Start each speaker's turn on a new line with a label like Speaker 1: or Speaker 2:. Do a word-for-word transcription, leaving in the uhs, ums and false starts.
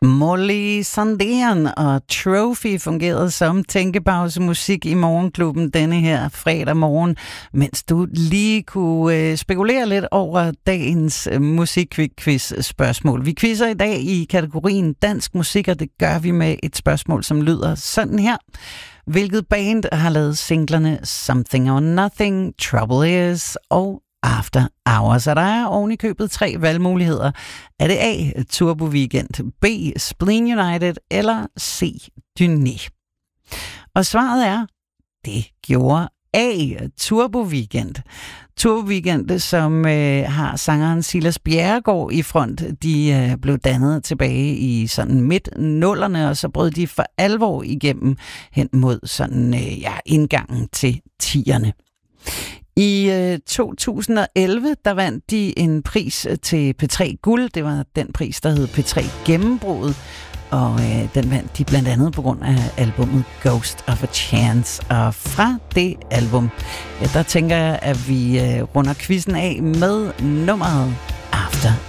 Speaker 1: Molly Sandén og Trophy fungerede som tænkepausemusik i Morgenklubben denne her fredag morgen, mens du lige kunne øh, spekulere lidt over dagens øh, musikquiz-spørgsmål. Vi quizzer i dag i kategorien dansk musik, og det gør vi med et spørgsmål, som lyder sådan her. Hvilket band har lavet singlerne Something or Nothing, Trouble Is og After Hours? Så der er oven i købet tre valgmuligheder. Er det A, Turbo Weekend, B, Spleen United eller C, Dyné? Og svaret er, det gjorde A, Turbo Weekend. Turbo Weekend, som øh, har sangeren Silas Bjerregaard i front, de øh, blev dannet tilbage i sådan midt-nullerne, og så brød de for alvor igennem hen mod sådan øh, ja, indgangen til tierne. I øh, to tusind og elleve, der vandt de en pris til P tre Guld. Det var den pris, der hed P tre Gennembruddet. Og øh, den vandt de blandt andet på grund af albumet Ghost of a Chance. Og fra det album, ja, der tænker jeg, at vi øh, runder quizzen af med nummeret After